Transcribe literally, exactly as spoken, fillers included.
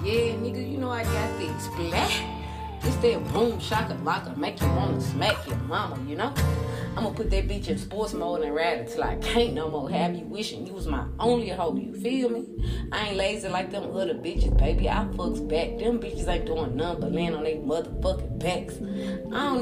Yeah, nigga, you know I got this splat. This that boom shaka laka make you wanna smack your mama, you know? I'ma put that bitch in sports mode and ride it till I can't no more. Have you wishing you was my only hoe, you feel me? I ain't lazy like them other bitches, baby. I fucks back. Them bitches ain't doing nothing but laying on their motherfucking backs. I don't